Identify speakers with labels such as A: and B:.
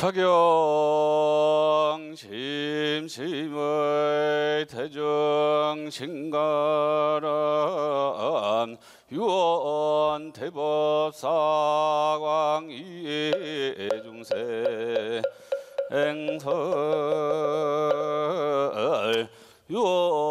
A: 자경 심심의 대중 신가란 유언 대법 사광 이중세 행설 유언